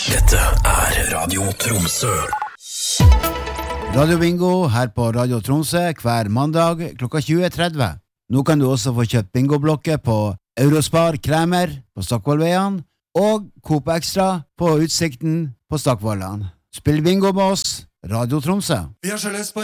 Dette Radio Tromsø. Radio Bingo her på Radio Tromsø hver mandag klokka 20.30. Nå kan du også få kjøpt bingoblokker på Eurospar Kremer på Stockvollveien og Coop Extra på Utsikten på Stockvollan. Spill bingo med oss, Radio Tromsø. Vi har sjøløs på